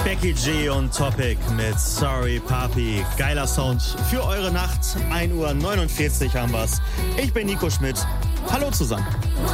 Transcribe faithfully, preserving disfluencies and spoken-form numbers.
Becky G und Topic mit Sorry Papi. Geiler Sound für eure Nacht. ein Uhr neunundvierzig haben wir's. Ich bin Nico Schmidt. Hallo zusammen.